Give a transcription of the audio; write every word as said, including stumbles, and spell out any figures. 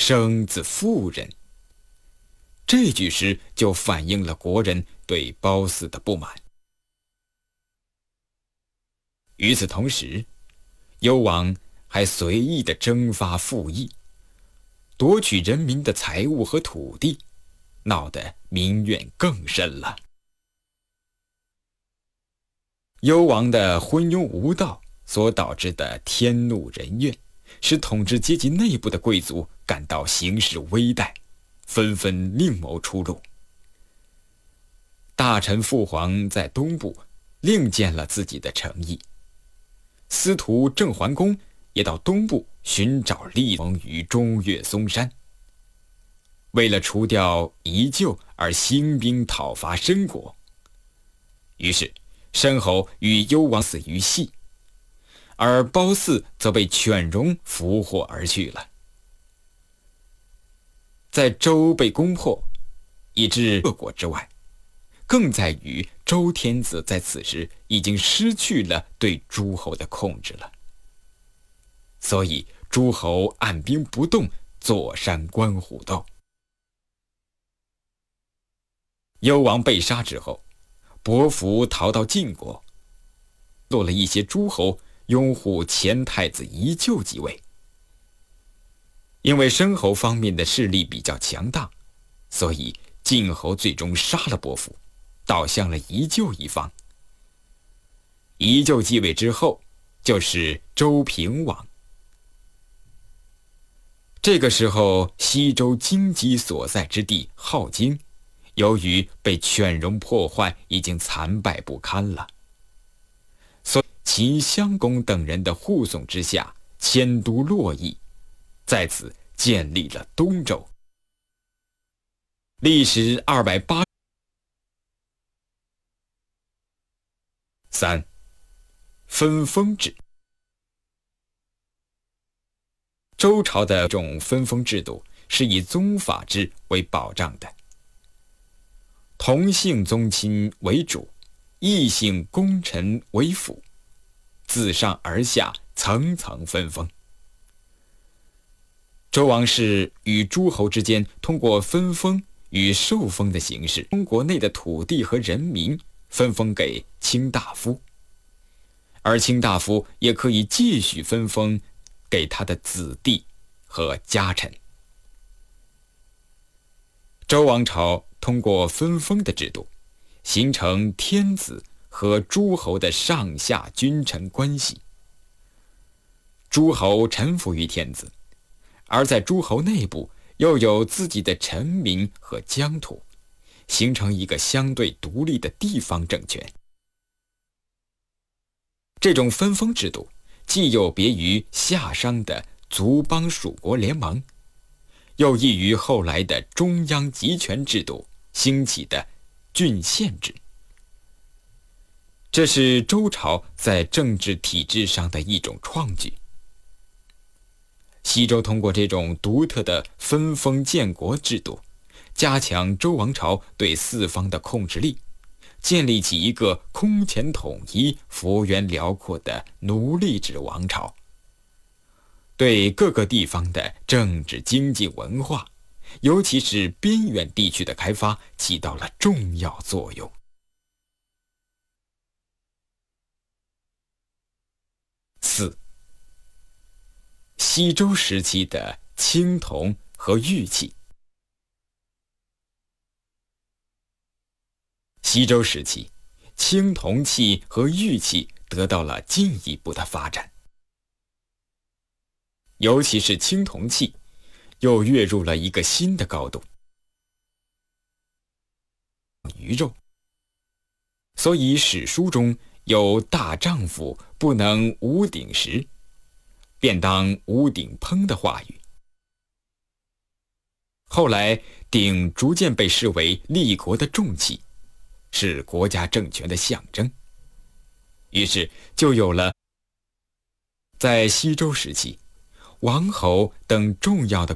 生自妇人。这句诗就反映了国人对褒姒的不满。与此同时，幽王还随意地征发赋役，夺取人民的财物和土地，闹得民怨更深了。幽王的昏庸无道所导致的天怒人怨，使统治阶级内部的贵族感到形势危殆，纷纷另谋出路。大臣父皇在东部另建了自己的城邑，司徒郑桓公也到东部寻找利盟于中岳嵩山。为了除掉夷臼而兴兵讨伐申国，于是申侯与幽王死于隙，而褒姒则被犬戎俘获而去了。在周被攻破以致恶果之外，更在于周天子在此时已经失去了对诸侯的控制了，所以诸侯按兵不动，坐山观虎斗。幽王被杀之后，伯服逃到晋国，落了一些诸侯拥护前太子夷臼即位。因为申侯方面的势力比较强大，所以晋侯最终杀了伯服，倒向了夷臼一方。夷臼继位之后，就是周平王。这个时候，西周荆棘所在之地镐京，由于被犬戎破坏，已经残败不堪了。所以齐襄公等人的护送之下，迁都洛邑，在此建立了东周。历时二百八。三，分封制。周朝的这种分封制度是以宗法制为保障的，同姓宗亲为主，异姓功臣为辅，自上而下层层分封。周王室与诸侯之间通过分封与受封的形式，中国内的土地和人民分封给卿大夫，而卿大夫也可以继续分封给他的子弟和家臣。周王朝通过分封的制度，形成天子和诸侯的上下君臣关系。诸侯臣服于天子，而在诸侯内部又有自己的臣民和疆土，形成一个相对独立的地方政权。这种分封制度既有别于夏商的族邦属国联盟，又异于后来的中央集权制度兴起的郡县制。这是周朝在政治体制上的一种创举。西周通过这种独特的分封建国制度，加强周王朝对四方的控制力，建立起一个空前统一、幅员辽阔的奴隶制王朝，对各个地方的政治、经济、文化，尤其是边远地区的开发起到了重要作用。四、西周时期的青铜和玉器。西周时期，青铜器和玉器得到了进一步的发展，尤其是青铜器又跃入了一个新的高度。鱼肉，所以史书中有大丈夫不能无鼎食，便当无鼎烹的话语。后来鼎逐渐被视为立国的重器，是国家政权的象征，于是就有了在西周时期王侯等重要的